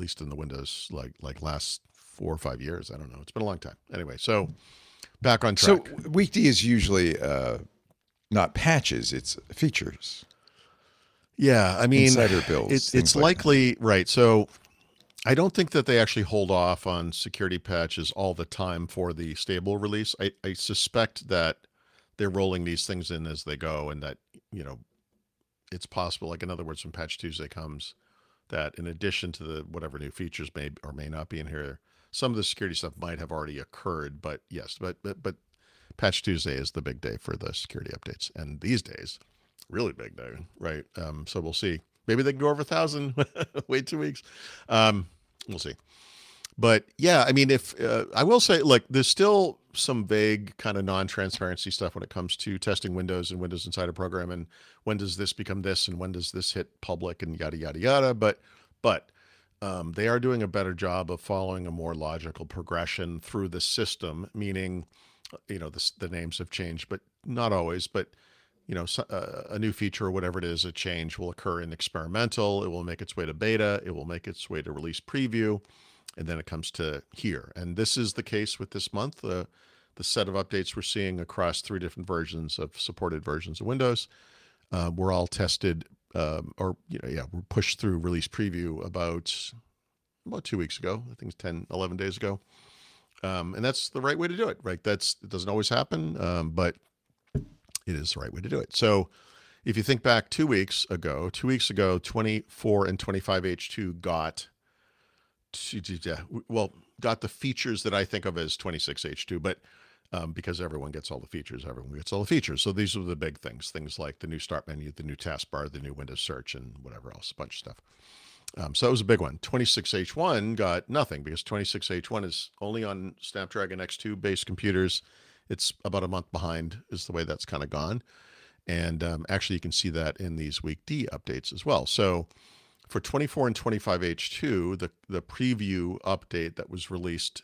least in the Windows like last 4 or 5 years. I don't know. It's been a long time. Anyway, so back on So track. week D is usually not patches; it's features, Yeah, I mean, insider builds, it's things like that. likely right. So I don't think that they actually hold off on security patches all the time for the stable release. I suspect that they're rolling these things in as they go, and that you know it's possible. Like in other words, when Patch Tuesday comes, that in addition to the whatever new features may or may not be in here, some of the security stuff might have already occurred. But yes, but Patch Tuesday is the big day for the security updates, and these days, really big day, right? So we'll see. Maybe they can go over 1,000. Wait 2 weeks. We'll see. But yeah, I mean, if I will say, like, there's still some vague kind of non-transparency stuff when it comes to testing Windows and Windows Insider Program, and when does this become this, and when does this hit public, and yada yada yada. But they are doing a better job of following a more logical progression through the system, meaning, the names have changed, but not always. But a new feature or whatever it is, a change will occur in experimental. It will make its way to beta. It will make its way to release preview, and then it comes to here. And this is the case with this month. The set of updates we're seeing across 3 different versions of supported versions of Windows were all tested, we're pushed through release preview about 2 weeks ago. I think it's 10, 11 days ago. And that's the right way to do it, right? It doesn't always happen, but it is the right way to do it. So if you think back 2 weeks ago, 24 and 25H2 got the features that I think of as 26H2, but because everyone gets all the features. So these are the big things like the new start menu, the new taskbar, the new Windows search, and whatever else, a bunch of stuff. So that was a big one. 26H1 got nothing because 26H1 is only on Snapdragon X2 based computers. It's about a month behind is the way that's kind of gone. And actually, you can see that in these week D updates as well. So for 24 and 25H2, the preview update that was released,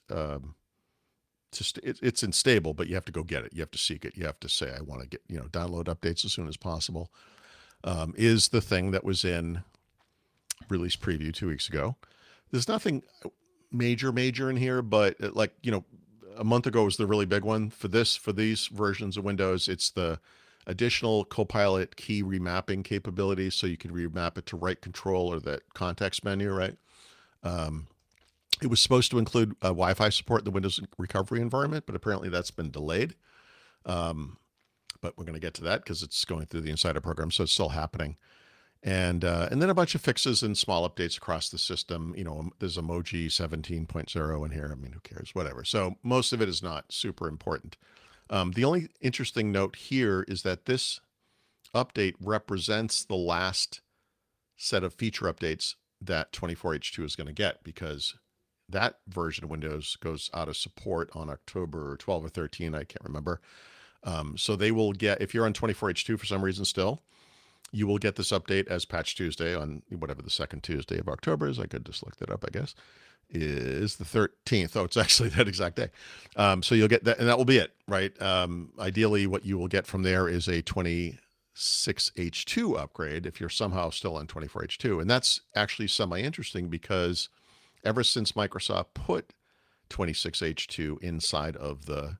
it's in stable, but you have to go get it. You have to seek it. You have to say, I want to get, download updates as soon as possible, is the thing that was in release preview 2 weeks ago. There's nothing major in here, but a month ago was the really big one for these versions of Windows. It's the additional Copilot key remapping capabilities, so you can remap it to right control or the context menu, right? It was supposed to include Wi-Fi support in the Windows recovery environment, but apparently that's been delayed. But we're going to get to that because it's going through the Insider program, so it's still happening. And then a bunch of fixes and small updates across the system. There's emoji 17.0 in here. I mean, who cares? Whatever. So most of it is not super important. The only interesting note here is that this update represents the last set of feature updates that 24H2 is going to get, because that version of Windows goes out of support on October 12 or 13. I can't remember. So they will get, if you're on 24H2 for some reason still, you will get this update as Patch Tuesday on whatever the second Tuesday of October is. I could just look that up, I guess. Is the 13th. Oh, it's actually that exact day. So you'll get that, and that will be it, right? Ideally, what you will get from there is a 26H2 upgrade if you're somehow still on 24H2. And that's actually semi-interesting because ever since Microsoft put 26H2 inside of the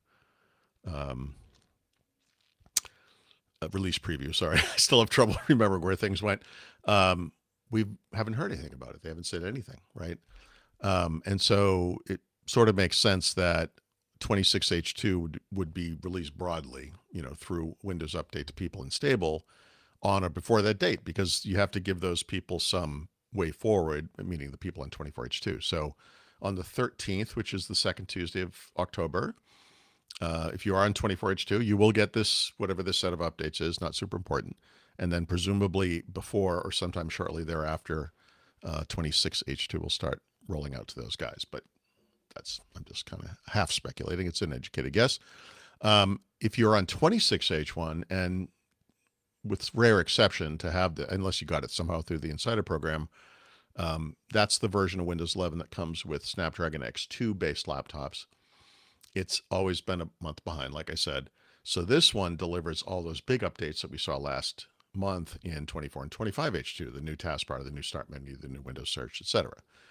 release preview, sorry, I still have trouble remembering where things went. We haven't heard anything about it. They haven't said anything, right? And so it sort of makes sense that 26H2 would be released broadly, through Windows Update to people in stable on or before that date, because you have to give those people some way forward, meaning the people on 24H2. So on the 13th, which is the second Tuesday of October, if you are on 24H2, you will get this, whatever this set of updates is, not super important. And then presumably before or sometime shortly thereafter, 26H2 will start rolling out to those guys. But I'm just kind of half speculating. It's an educated guess. If you're on 26H1, and with rare exception to have unless you got it somehow through the Insider program, that's the version of Windows 11 that comes with Snapdragon X2 based laptops. It's always been a month behind, like I said. So this one delivers all those big updates that we saw last month in 24 and 25H2, the new taskbar, the new start menu, the new Windows search, etc.